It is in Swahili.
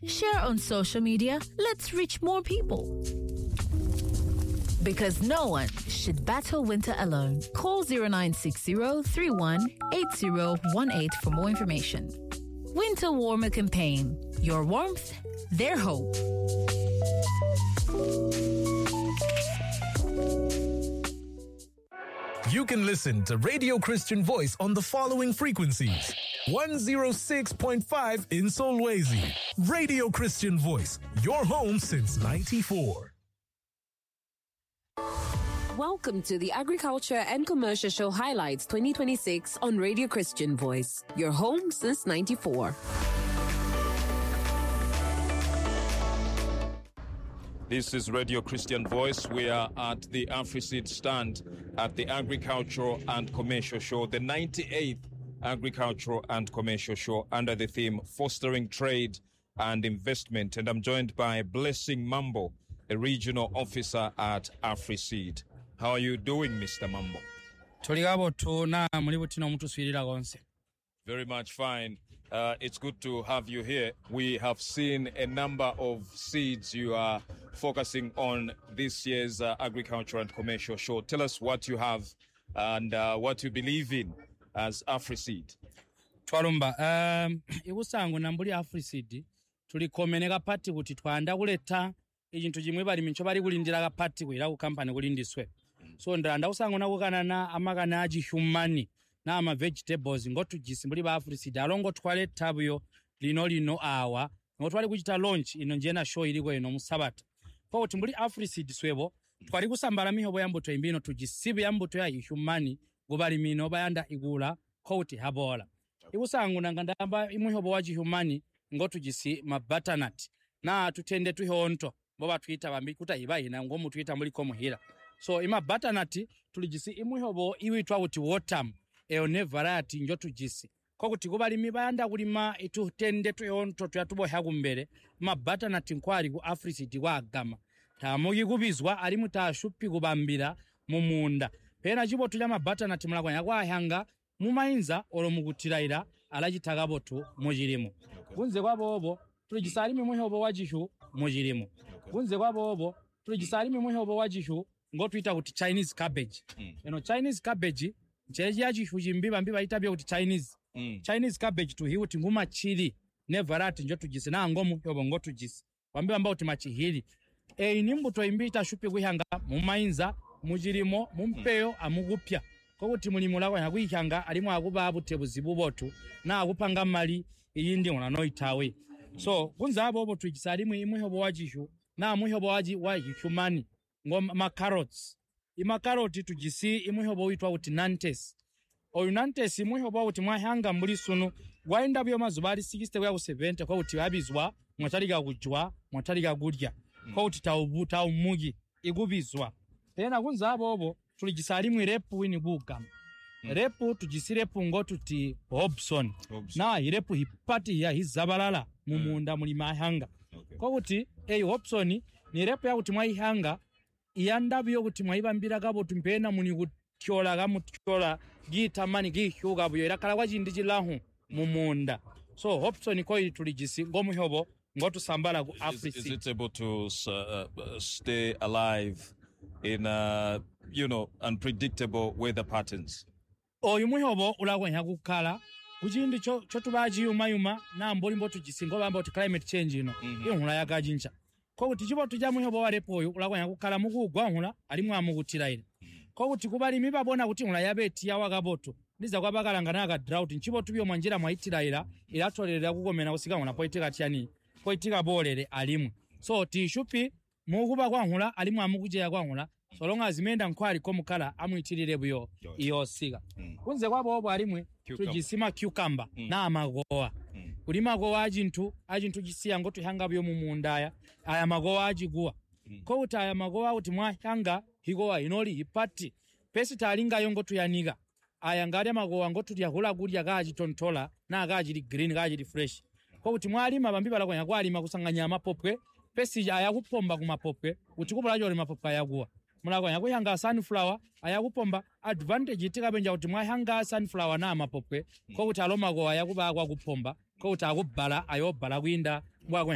Share on social media. Let's reach more people. Because no one should battle winter alone. Call 0960-318018 for more information. Winter Warmer Campaign. Your warmth, their hope. You can listen to Radio Christian Voice on the following frequencies. 106.5 in Solwezi. Radio Christian Voice, your home since 94. Welcome to the Agriculture and Commercial Show Highlights 2026 on Radio Christian Voice, your home since 94. This is Radio Christian Voice. We are at the AfriSeed stand at the Agricultural and Commercial Show, the 98th Agricultural and Commercial Show under the theme Fostering Trade and Investment. And I'm joined by Blessing Mambo, a regional officer at AfriSeed. How are you doing, Mr. Mambo? Very much fine. It's good to have you here. We have seen a number of seeds you are focusing on this year's Agriculture and Commercial Show. Tell us what you have and what you believe in as AfriSeed. Twalumba, ibusango nambuli AfriSeed tulikomeneka pati kuti twanda kuleta ichintu chimwe bali mincho bali kulindira ka pati kwera ku company kulindiswe. So ndanda usango nakukanana amakana aji humani na ama vegetables ngotujisi mbuli ba AfriSeed alongo twaleta buyo lino awa ngotwali kuchita launch ino njena show iliko ino musabata. Kwa kuti mbuli AfriSeed swebo twali kusambala mihobo yambuto imbino tujisibe yambuto ya humani gobali mino bayanda igula koti habola. Ibusango nangandamba imuhobo waji humani ngotujisi mabatanat na tutende tuhonto boba twita bambi kuta ibayina ngomu twita muri ko muhira. So ima batanati tulijisi imuhobo iwitwa kuti wotam eone variety njo tujisi ko kuti kubali mibayanda kulima itutende tuhonto tuyatuboha kumbere ma batanati nkwali ku AfriSeed kwa agama tamugi kubizwa ali mutashupi kubambira mumunda pena chibo tulya ma batanati mulako yakwa hanga mumayinza olomukutiraira alachitagabotu mujirimo kunze kwabobo tulijisali mimuhobo wajishu mujirimo kunze kwabobo tulijisali mimuhobo wajishu ngotwita kuti Chinese cabbage. Chinese cabbage ncheji yajishu jimbiba mbiba itabia kuti Chinese cabbage tuhi kuti nguma chili ne variety njo tujisi na ngomu yobo ngotujisi wambiba mbao timachihili inimbuto imbita shupi kuhanga mumayinza mujirimo mumpeyo amugupya ko kuti mulimo lako yakuihanga alimu akuba abutebuzi bubotu na akupanga mali iyindi ona no itawe. So kunza abo tujisalimu imuhobo wajishu na muhobo waji wa humani ngoma carrots ima carrot tujisi imuhobo witwa kuti nantes oyu nantes imuhobo kuti mwahanga mbuli sunu gwaenda byo mazubali 60 kwa 70 kwa kuti abizwa mwataliga kujwa mwataliga gudya kwa kuti taubuta umugi igubizwa pena kunza abo tulijisalimu repu wini bugam repu tujisirepu ngotuti Hobson na irepu hipati ya hizabalala mumunda mulima hanga kwa kuti Hobson ni repu ya kuti mwahanga iyandabyo kuti mwayibambira gabo tumpena muni kutyola gamutyola gitamani gihyuga byo irakala kwajindijilahu mumunda. So Hobson ko tulijisi ngomuhobo ngotusambala ku AfriSeed. Is it able to stay alive in unpredictable weather patterns? Oyu muhobo ulakwenya kukala kuchindi cho tubaji yuma na mboli mbotu jisingo bamba kuti climate change ino ihula yakajincha ko kuti chibo tuja muhobo walepo oyu ulakwenya kukala mukugwa hula alimu amukutiraire ko kuti kubali mibabona kuti hula yabeti ya wakaboto ndiza kwabakalangana aka drought nchibo tubyo mwanjira mwaitiraira ilatolera kukomena usika hula poitika tyani poitika bolere alimu. So tishupi mukuba kwa hula alimu amukujeya kwa hula so long as menda nkwali ko mukala amuitirire buyo iyosiga kunze kwabo alimwe tujisima cucumber na amagoa kulima go ajintu jisiya ngotu hanga byo mumundaya aya magoa ajiguwa ko uta aya magoa uti mwahanga higoa inoli ipati pesi talinga yongotu yaniga aya ngari magoa ngotu lyahula gulya gaji tontola na gaji green gaji fresh ko uti mwalima bambibala kwa yakwalima kusanganya amapopwe pesi aya kupomba kumapopwe uti kubula jole mapopwe yaguwa mulako yakuyanga sunflower ayakupomba advantage itikabenja kuti mwahanga sunflower na amapopwe ko kuti aloma go ayakuba kwa kupomba ko kuti akubala ayobala kwinda